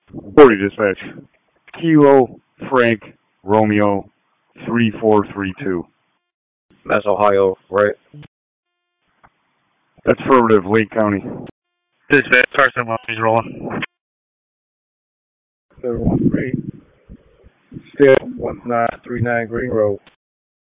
40 dispatch. Kilo Frank Romeo 3432. That's Ohio, right? That's affirmative, Lake County. Dispatch, Carson He's rolling. 713. Still 1939 Green Road.